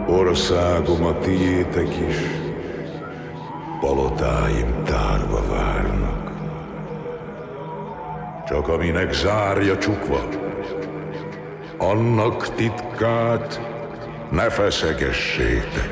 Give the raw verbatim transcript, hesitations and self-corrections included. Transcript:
Országom a tiétek is, palotáim tárva várnak. Csak aminek zárja csukva, annak titkát ne feszegessétek.